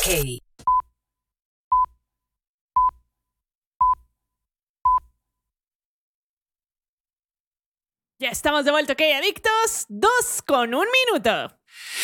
Ya estamos de vuelta, ok, adictos. 2 con 1 minuto.